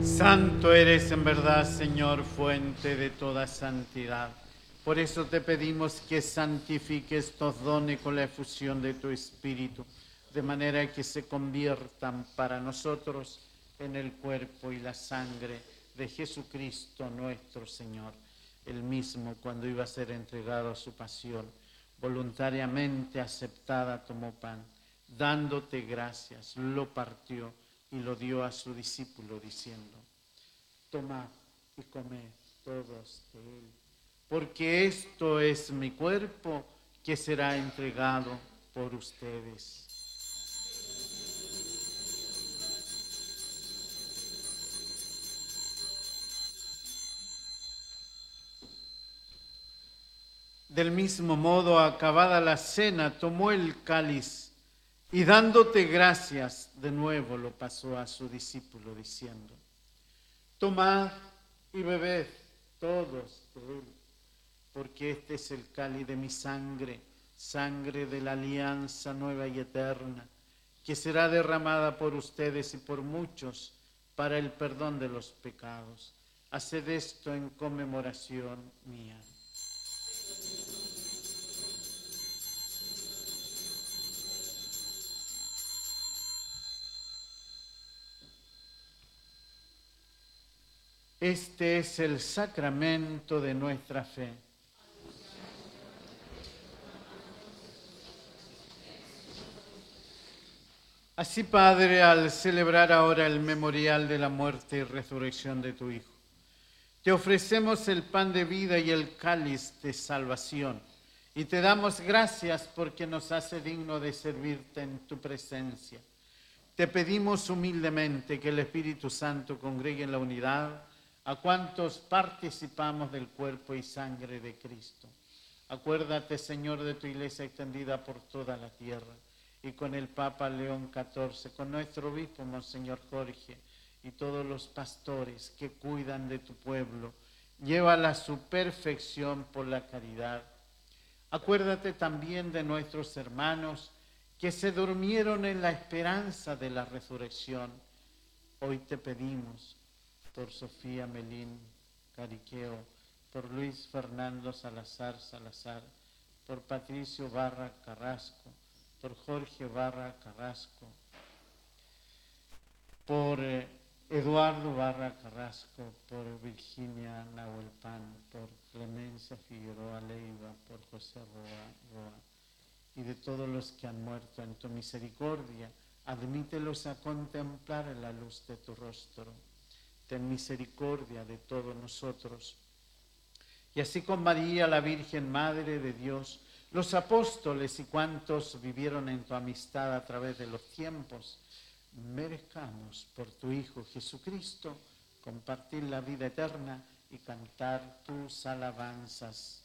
Santo eres en verdad, Señor, fuente de toda santidad. Por eso te pedimos que santifiques estos dones con la efusión de tu Espíritu, de manera que se conviertan para nosotros en el cuerpo y la sangre de Jesucristo nuestro Señor. El mismo, cuando iba a ser entregado a su pasión, voluntariamente aceptada, tomó pan, dándote gracias, lo partió y lo dio a su discípulo, diciendo: tomad y comed todos de él, porque esto es mi cuerpo que será entregado por ustedes. Del mismo modo, acabada la cena, tomó el cáliz y dándote gracias, de nuevo lo pasó a su discípulo, diciendo: tomad y bebed todos de él, porque este es el cáliz de mi sangre, sangre de la alianza nueva y eterna, que será derramada por ustedes y por muchos para el perdón de los pecados. Haced esto en conmemoración mía. Este es el sacramento de nuestra fe. Así, Padre, al celebrar ahora el memorial de la muerte y resurrección de tu Hijo, te ofrecemos el pan de vida y el cáliz de salvación, y te damos gracias porque nos hace digno de servirte en tu presencia. Te pedimos humildemente que el Espíritu Santo congregue en la unidad a cuantos participamos del cuerpo y sangre de Cristo. Acuérdate, Señor, de tu iglesia extendida por toda la tierra, y con el Papa León XIV, con nuestro obispo, Monseñor Jorge, y todos los pastores que cuidan de tu pueblo, llévala a su perfección por la caridad. Acuérdate también de nuestros hermanos que se durmieron en la esperanza de la resurrección. Hoy te pedimos por Sofía Melín Cariqueo, por Luis Fernando Salazar, por Patricio Barra Carrasco, por Jorge Barra Carrasco, por Eduardo Barra Carrasco, por Virginia Nahuelpan, por Clemencia Figueroa Leiva, por José Roa, y de todos los que han muerto en tu misericordia, admítelos a contemplar la luz de tu rostro. Ten misericordia de todos nosotros. Y así con María, la Virgen Madre de Dios, los apóstoles y cuantos vivieron en tu amistad a través de los tiempos, merezcamos por tu Hijo Jesucristo compartir la vida eterna y cantar tus alabanzas.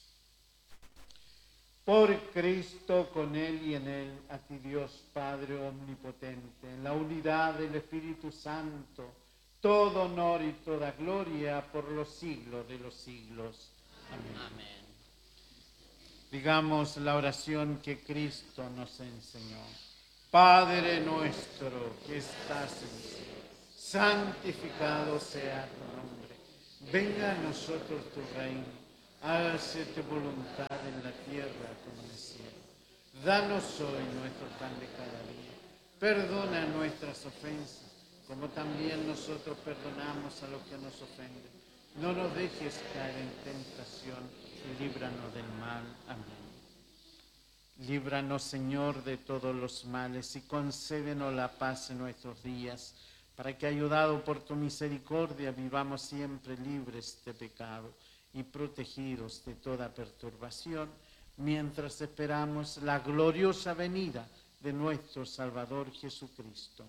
Por Cristo, con Él y en Él, a ti Dios Padre omnipotente, en la unidad del Espíritu Santo, todo honor y toda gloria por los siglos de los siglos. Amén. Amén. Digamos la oración que Cristo nos enseñó. Padre nuestro que estás en el cielo, santificado sea tu nombre. Venga a nosotros tu reino. Hágase tu voluntad en la tierra como en el cielo. Danos hoy nuestro pan de cada día. Perdona nuestras ofensas, como también nosotros perdonamos a los que nos ofenden. No nos dejes caer en tentación y líbranos del mal. Amén. Líbranos, Señor, de todos los males y concédenos la paz en nuestros días, para que, ayudados por tu misericordia, vivamos siempre libres de pecado y protegidos de toda perturbación, mientras esperamos la gloriosa venida de nuestro Salvador Jesucristo.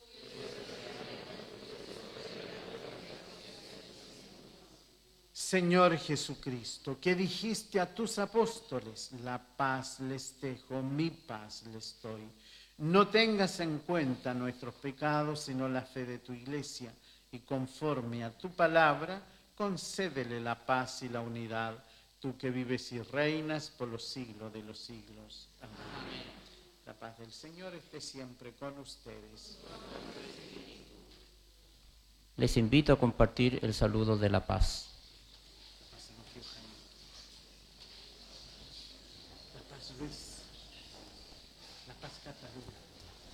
Señor Jesucristo, que dijiste a tus apóstoles: la paz les dejo, mi paz les doy. No tengas en cuenta nuestros pecados, sino la fe de tu iglesia, y conforme a tu palabra, concédele la paz y la unidad, tú que vives y reinas por los siglos de los siglos. Amén. La paz del Señor esté siempre con ustedes. Les invito a compartir el saludo de la paz. La paz Luis, la paz Cataluña.